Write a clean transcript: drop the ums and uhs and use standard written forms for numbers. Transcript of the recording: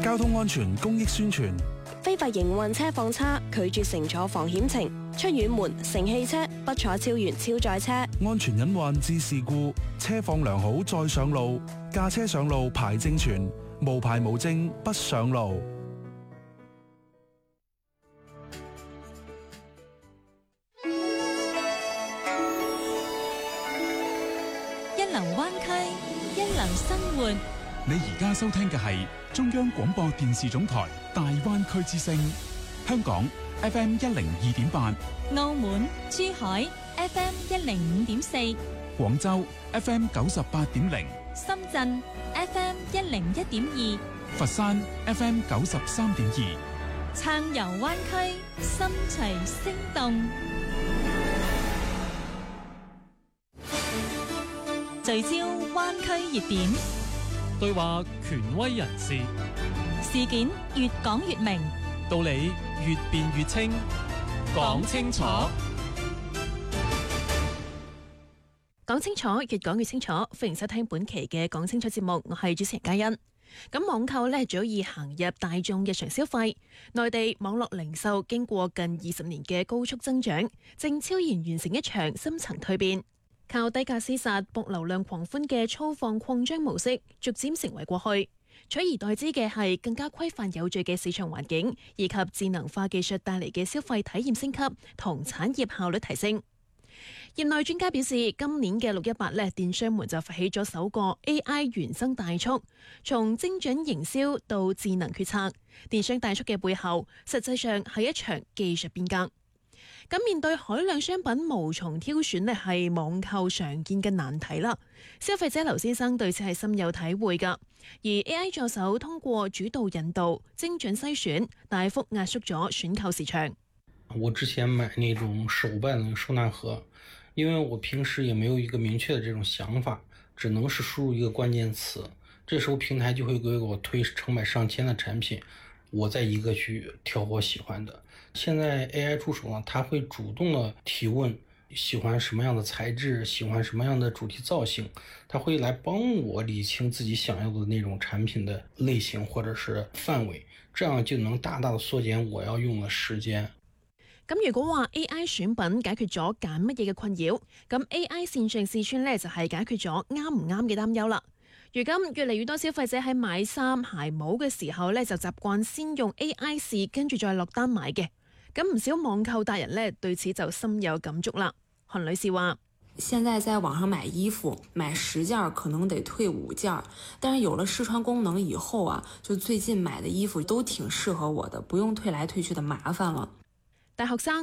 交通安全公益宣傳。 非法營運車況差，拒絕乘坐防險程，出遠門乘汽車，不坐超員超載車， 安全隱患致事故，車況良好再上路，駕車上路牌證全，無牌無證不上路。 一流灣區，一流生活。 你而家收聽嘅係中央廣播電視總台大灣區之聲，香港 FM 102.8， 澳門、珠海 FM 105.4， 廣州 FM 98.0， 深圳 FM 101.2， 佛山 FM 93.2， 暢遊灣區，心隨聲動，聚焦灣區熱點。 對話權威人士， 事件越講越明， 道理越辯越清，講清楚， 講清楚，越講越清楚。歡迎收聽本期嘅講清楚節目，我係主持人嘉欣。咁網購呢早已行入大眾日常消費，內地網絡零售經過近20年嘅高速增長，正悄然完成一場深層蛻變。靠低價廝殺、博流量狂歡嘅粗放擴張模式，逐漸成為過去。取而代之嘅係更加規範有序嘅市場環境，以及智能化技術帶嚟嘅消費體驗升級同產業效率提升。業內專家表示，今年嘅618呢，電商們就發起咗首個 AI 原生大促，從精準營銷到智能決策。電商大促嘅背後，實際上係一場技術變革。咁面對海量商品無從挑選呢，係網購常見嘅難題啦。消費者劉先生對此係深有體會㗎。而 AI 助手通過主導引導、精準篩選，大幅壓縮咗選購市場。 我之前買那種手辦的收納盒，因為我平時也沒有一個明確的這種想法，只能是輸入一個關鍵詞，這時候平台就會給我推成百上千的產品，我再一個去挑我喜歡的。現在 AI 助手呢，它會主動的提問，喜歡什麼樣的材質，喜歡什麼樣的主題造型，它會來幫我理清自己想要的那種產品的類型或者是範圍，這樣就能大大的縮減我要用的時間。 咁如果話 AI 選品解決咗揀乜嘢嘅困擾，咁 AI 線上試穿呢就係解決咗啱唔啱嘅擔憂啦。如今越嚟越多消費者喺買衫鞋帽嘅時候呢，就習慣先用 AI 試，跟住再落單買嘅。咁唔少網購達人呢，對此就深有感觸啦。韓女士話： 現在在網上買衣服，買10件可能得退5件，但是有了試穿功能以後啊，就最近買的衣服都挺適合我的，不用退來退去的麻煩了。 大學生